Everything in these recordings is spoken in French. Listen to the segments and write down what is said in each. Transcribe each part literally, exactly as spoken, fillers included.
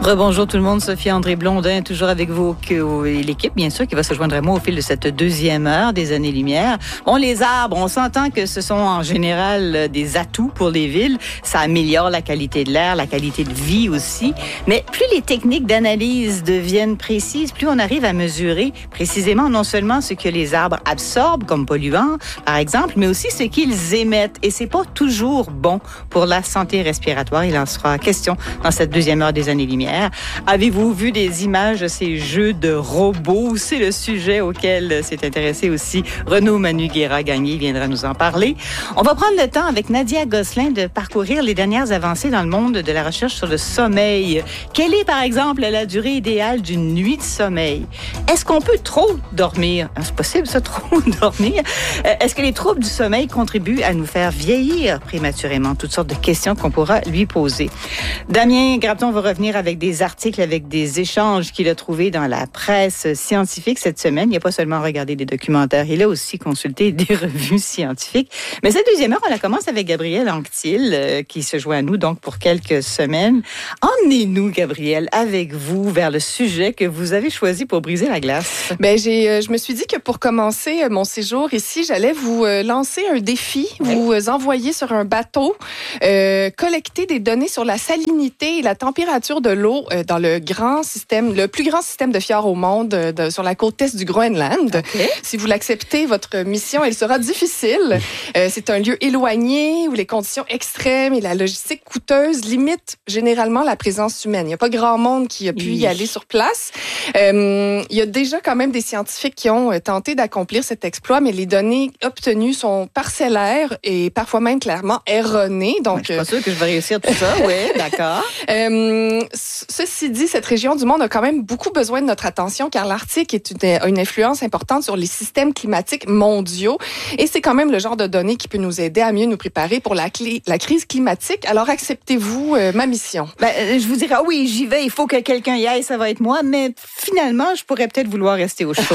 Rebonjour tout le monde, Sophie André Blondin, toujours avec vous et l'équipe, bien sûr, qui va se joindre à moi au fil de cette deuxième heure des années-lumière. Bon, les arbres, on s'entend que ce sont en général des atouts pour les villes. Ça améliore la qualité de l'air, la qualité de vie aussi. Mais plus les techniques d'analyse deviennent précises, plus on arrive à mesurer précisément non seulement ce que les arbres absorbent comme polluants, par exemple, mais aussi ce qu'ils émettent. Et c'est pas toujours bon pour la santé respiratoire. Il en sera question dans cette deuxième heure des années-lumière. Avez-vous vu des images de ces jeux de robots? C'est le sujet auquel s'est intéressé aussi Renaud Manu-Guéra-Gagné. Il viendra nous en parler. On va prendre le temps avec Nadia Gosselin de parcourir les dernières avancées dans le monde de la recherche sur le sommeil. Quelle est, par exemple, la durée idéale d'une nuit de sommeil? Est-ce qu'on peut trop dormir? C'est possible, ça, trop dormir? Est-ce que les troubles du sommeil contribuent à nous faire vieillir prématurément? Toutes sortes de questions qu'on pourra lui poser. Damien Grapton va revenir avec des articles, avec des échanges qu'il a trouvés dans la presse scientifique cette semaine. Il n'a pas seulement regardé des documentaires, il a aussi consulté des revues scientifiques. Mais cette deuxième heure, on la commence avec Gabriel Anctil, euh, qui se joint à nous donc pour quelques semaines. Emmenez-nous, Gabriel, avec vous vers le sujet que vous avez choisi pour briser la glace. Ben, j'ai, euh, je me suis dit que pour commencer euh, mon séjour ici, j'allais vous euh, lancer un défi, oui. vous euh, envoyer sur un bateau, euh, collecter des données sur la salinité et la température de l'eau dans le grand système, le plus grand système de fjords au monde, de, sur la côte est du Groenland. Okay. Si vous l'acceptez, votre mission, elle sera difficile. Euh, c'est un lieu éloigné où les conditions extrêmes et la logistique coûteuse limitent généralement la présence humaine. Il n'y a pas grand monde qui a pu y aller sur place. Euh, il y a déjà quand même des scientifiques qui ont tenté d'accomplir cet exploit, mais les données obtenues sont parcellaires et parfois même clairement erronées. Donc, je suis pas sûre que je vais réussir tout ça. Oui, d'accord. Euh, Ceci dit, cette région du monde a quand même beaucoup besoin de notre attention car l'Arctique est une, a une influence importante sur les systèmes climatiques mondiaux et c'est quand même le genre de données qui peut nous aider à mieux nous préparer pour la, clé, la crise climatique. Alors, acceptez-vous euh, ma mission? Ben, je vous dirais, ah oui, j'y vais, il faut que quelqu'un y aille, ça va être moi, mais finalement, je pourrais peut-être vouloir rester au chaud.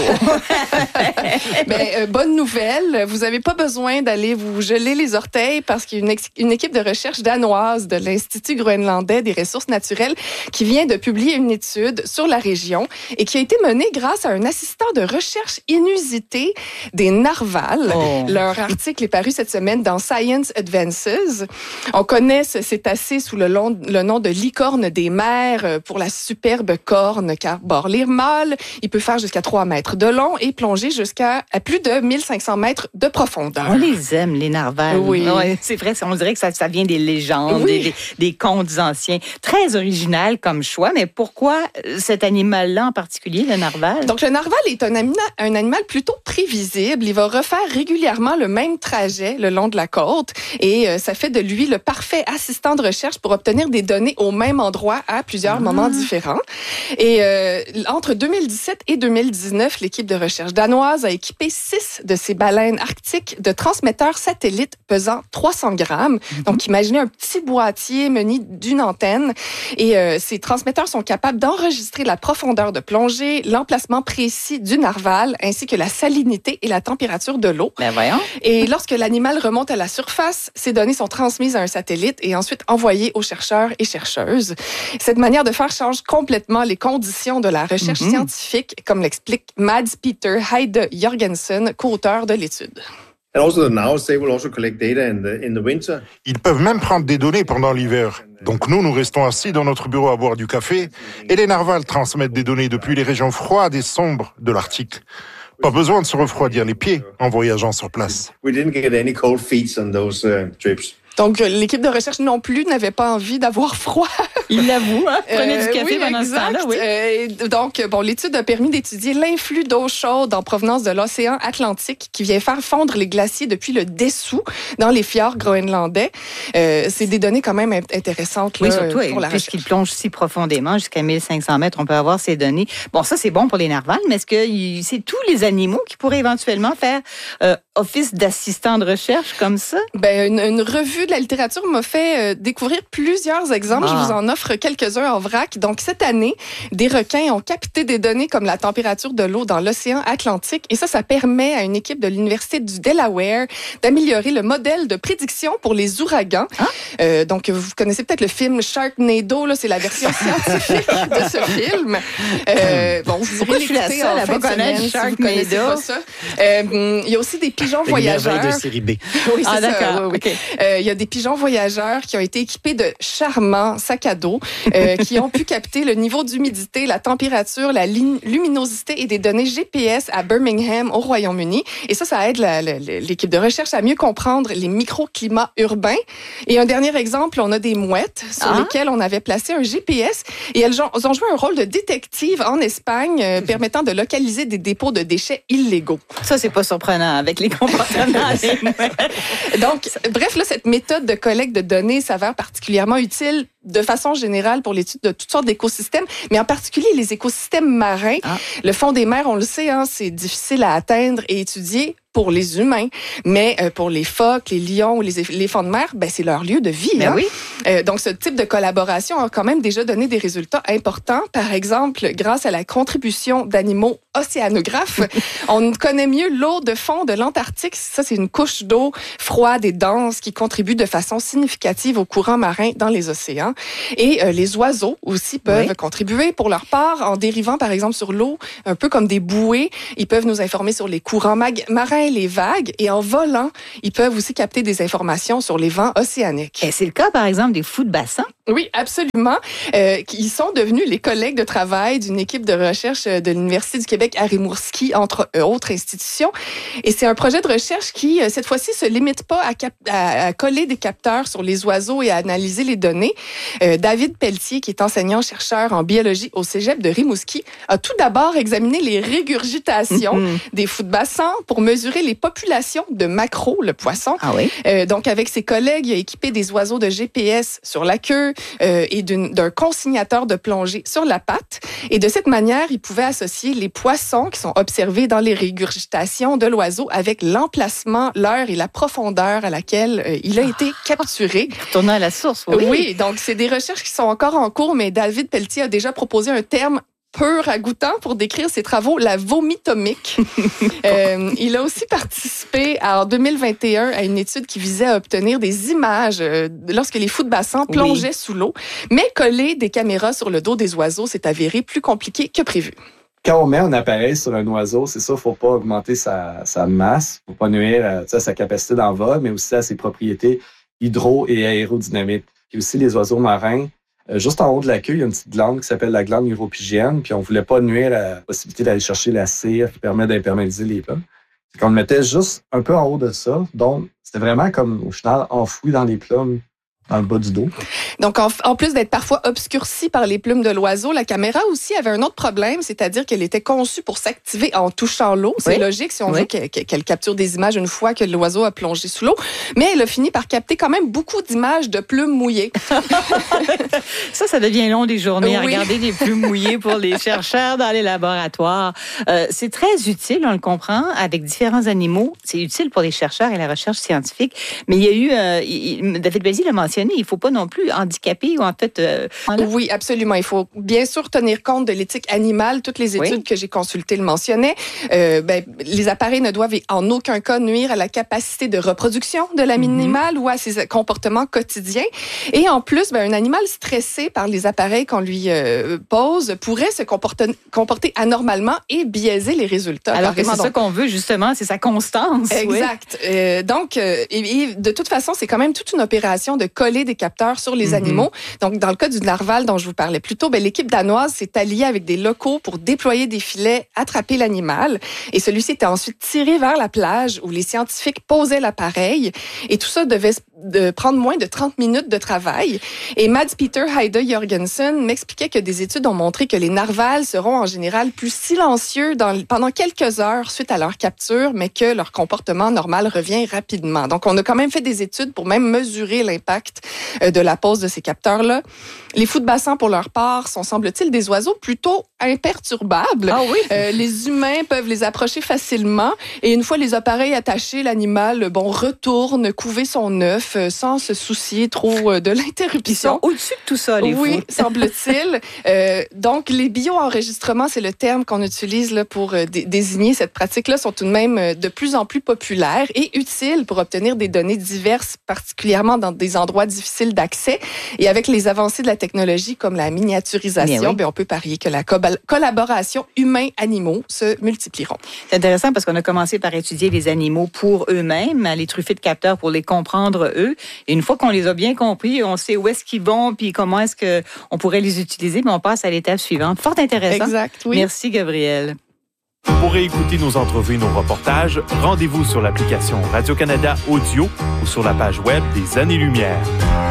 ben, euh, bonne nouvelle, vous n'avez pas besoin d'aller vous geler les orteils parce qu'il y a une, ex- une équipe de recherche danoise de l'Institut groenlandais des ressources naturelles qui vient de publier une étude sur la région et qui a été menée grâce à un assistant de recherche inusité des narvals. Oh. Leur article est paru cette semaine dans Science Advances. On connaît ce cétacé sous le, long, le nom de licorne des mers pour la superbe corne qu'arbore les mâles. Il peut faire jusqu'à trois mètres de long et plonger jusqu'à à plus de mille cinq cents mètres de profondeur. On les aime, les narvals. Oui. Ouais, c'est vrai, on dirait que ça, ça vient des légendes, oui. des, des, des contes anciens. Très original comme choix, mais pourquoi cet animal-là en particulier, le narval? Donc, le narval est un, amina, un animal plutôt prévisible. Il va refaire régulièrement le même trajet le long de la côte et euh, ça fait de lui le parfait assistant de recherche pour obtenir des données au même endroit à plusieurs ah. moments différents. Et euh, entre deux mille dix-sept et deux mille dix-neuf, l'équipe de recherche danoise a équipé six de ces baleines arctiques de transmetteurs satellites pesant trois cents grammes. Mm-hmm. Donc, imaginez un petit boîtier muni d'une antenne et euh, ces transmetteurs sont capables d'enregistrer la profondeur de plongée, l'emplacement précis du narval, ainsi que la salinité et la température de l'eau. Ben voyons. Et lorsque l'animal remonte à la surface, ces données sont transmises à un satellite et ensuite envoyées aux chercheurs et chercheuses. Cette manière de faire change complètement les conditions de la recherche mm-hmm. scientifique, comme l'explique Mads Peter Heide Jorgensen, co-auteur de l'étude. Ils peuvent même prendre des données pendant l'hiver. Donc nous, nous restons assis dans notre bureau à boire du café et les narvals transmettent des données depuis les régions froides et sombres de l'Arctique. Pas besoin de se refroidir les pieds en voyageant sur place. Donc, l'équipe de recherche non plus n'avait pas envie d'avoir froid. Il l'avoue, hein? Prenez euh, du café oui, pendant exact. ce temps-là, oui. Euh, donc, bon, l'étude a permis d'étudier l'influx d'eau chaude en provenance de l'océan Atlantique qui vient faire fondre les glaciers depuis le dessous dans les fjords groenlandais. Euh, c'est des données quand même intéressantes là, oui, surtout, pour la recherche. Puisqu'ils plongent si profondément, jusqu'à mille cinq cents mètres, on peut avoir ces données. Bon, ça, c'est bon pour les narvals, mais est-ce que c'est tous les animaux qui pourraient éventuellement faire euh, office d'assistant de recherche comme ça? Ben, une, une revue de la littérature m'a fait euh, découvrir plusieurs exemples. Ah. Je vous en offre offre quelques-uns en vrac. Donc, cette année, des requins ont capté des données comme la température de l'eau dans l'océan Atlantique. Et ça, ça permet à une équipe de l'Université du Delaware d'améliorer le modèle de prédiction pour les ouragans. Ah? Euh, donc, vous connaissez peut-être le film Sharknado, là, c'est la version scientifique de ce film. Euh, bon, vous irez l'écouter en fin de semaine si vous connaissez pas ça. Euh, il y a aussi des pigeons voyageurs. de série B. Oui, c'est ah, ça. d'accord. Oui, oui. Okay. Euh, il y a des pigeons voyageurs qui ont été équipés de charmants sacs à dos euh, qui ont pu capter le niveau d'humidité, la température, la luminosité et des données G P S à Birmingham, au Royaume-Uni. Et ça, ça aide la, la, l'équipe de recherche à mieux comprendre les microclimats urbains. Et un dernier exemple, on a des mouettes sur ah. lesquelles on avait placé un G P S et elles ont, elles ont joué un rôle de détective en Espagne euh, permettant de localiser des dépôts de déchets illégaux. Ça, c'est pas surprenant avec les comportements des mouettes. Donc, bref, là, cette méthode de collecte de données s'avère particulièrement utile de façon générale pour l'étude de toutes sortes d'écosystèmes, mais en particulier les écosystèmes marins. Ah. Le fond des mers, on le sait, hein, c'est difficile à atteindre et étudier pour les humains, mais euh, pour les phoques, les lions ou les éléphants de mer, ben c'est leur lieu de vie. Ben hein? oui. Euh, donc, ce type de collaboration a quand même déjà donné des résultats importants. Par exemple, grâce à la contribution d'animaux océanographes, on connaît mieux l'eau de fond de l'Antarctique. Ça, c'est une couche d'eau froide et dense qui contribue de façon significative aux courants marins dans les océans. Et euh, les oiseaux aussi peuvent oui. contribuer pour leur part en dérivant, par exemple, sur l'eau, un peu comme des bouées. Ils peuvent nous informer sur les courants mag- marins, les vagues, et en volant, ils peuvent aussi capter des informations sur les vents océaniques. Et c'est le cas, par exemple, des fous de bassin? Oui, absolument. Euh, ils sont devenus les collègues de travail d'une équipe de recherche de l'Université du Québec à Rimouski, entre autres institutions. Et c'est un projet de recherche qui, cette fois-ci, se limite pas à, cap- à, à coller des capteurs sur les oiseaux et à analyser les données. Euh, David Pelletier, qui est enseignant-chercheur en biologie au Cégep de Rimouski, a tout d'abord examiné les régurgitations mm-hmm. des fous de bassin pour mesurer les populations de maquereaux, le poisson. Ah oui? Euh, donc, avec ses collègues, il a équipé des oiseaux de G P S sur la queue euh, et d'une, d'un consignateur de plongée sur la patte. Et de cette manière, il pouvait associer les poissons qui sont observés dans les régurgitations de l'oiseau avec l'emplacement, l'heure et la profondeur à laquelle euh, il a été capturé. Retournant à la source, oui. Oui, donc c'est des recherches qui sont encore en cours, mais David Pelletier a déjà proposé un terme peu ragoûtant pour décrire ses travaux, la vomitomique. euh, il a aussi participé en deux mille vingt et un à une étude qui visait à obtenir des images euh, lorsque les fous de bassin plongeaient oui. sous l'eau. Mais coller des caméras sur le dos des oiseaux s'est avéré plus compliqué que prévu. Quand on met un appareil sur un oiseau, c'est sûr, il ne faut pas augmenter sa, sa masse, il ne faut pas nuire à, à sa capacité d'envol, mais aussi à ses propriétés hydro- et aérodynamiques. Puis aussi, les oiseaux marins, Euh, juste en haut de la queue, il y a une petite glande qui s'appelle la glande uropygienne, puis on voulait pas nuire à la possibilité d'aller chercher la cire qui permet d'imperméabiliser les plumes. C'est qu'on le mettait juste un peu en haut de ça, donc c'était vraiment comme, au final, enfoui dans les plumes, dans le bas du dos. Donc, en, en plus d'être parfois obscurcie par les plumes de l'oiseau, la caméra aussi avait un autre problème, c'est-à-dire qu'elle était conçue pour s'activer en touchant l'eau. C'est oui. logique si on oui. veut qu'elle, qu'elle capture des images une fois que l'oiseau a plongé sous l'eau. Mais elle a fini par capter quand même beaucoup d'images de plumes mouillées. ça, ça devient long des journées oui. à regarder les plumes mouillées pour les chercheurs dans les laboratoires. Euh, c'est très utile, on le comprend, avec différents animaux. C'est utile pour les chercheurs et la recherche scientifique. Mais il y a eu, euh, il, David Pelletier l'a mentionné, il ne faut pas non plus handicaper ou en fait... Euh, oui, absolument. Il faut bien sûr tenir compte de l'éthique animale. Toutes les études oui. que j'ai consultées le mentionnaient. Euh, ben, les appareils ne doivent en aucun cas nuire à la capacité de reproduction de l'animal mm-hmm. ou à ses comportements quotidiens. Et en plus, ben, un animal stressé par les appareils qu'on lui euh, pose pourrait se comporter, comporter anormalement et biaiser les résultats. Alors que c'est donc... ça qu'on veut justement, c'est sa constance. Exact. Oui. Euh, donc, euh, et, et de toute façon, c'est quand même toute une opération de coller des capteurs sur les mm-hmm. animaux. Donc, dans le cas du narval dont je vous parlais plus tôt, ben, l'équipe danoise s'est alliée avec des locaux pour déployer des filets, attraper l'animal. Et celui-ci était ensuite tiré vers la plage où les scientifiques posaient l'appareil. Et tout ça devait de prendre moins de trente minutes de travail. Et Mads Peter Heide Jorgensen m'expliquait que des études ont montré que les narvals seront en général plus silencieux dans, pendant quelques heures suite à leur capture, mais que leur comportement normal revient rapidement. Donc, on a quand même fait des études pour même mesurer l'impact de la pose de ces capteurs-là. Les fous de bassin, pour leur part, sont, semble-t-il, des oiseaux plutôt imperturbables. Ah oui? Euh, les humains peuvent les approcher facilement et une fois les appareils attachés, l'animal bon, retourne couver son œuf sans se soucier trop de l'interruption. Ils sont au-dessus de tout ça, les Oui, semble-t-il. Euh, donc, les bio-enregistrements, c'est le terme qu'on utilise là, pour euh, dé- désigner cette pratique-là, sont tout de même euh, de plus en plus populaires et utiles pour obtenir des données diverses, particulièrement dans des endroits difficiles d'accès. Et avec les avancées de la technologie comme la miniaturisation, oui. bien, on peut parier que la co- collaboration humains-animaux se multiplieront. C'est intéressant parce qu'on a commencé par étudier les animaux pour eux-mêmes, les truffer de capteurs pour les comprendre eux. Et une fois qu'on les a bien compris, on sait où est-ce qu'ils vont puis comment est-ce qu'on pourrait les utiliser, mais on passe à l'étape suivante. Fort intéressant. Exact, oui. Merci, Gabrielle. Pour écouter nos entrevues et nos reportages, rendez-vous sur l'application Radio-Canada Audio ou sur la page web des Années-Lumière.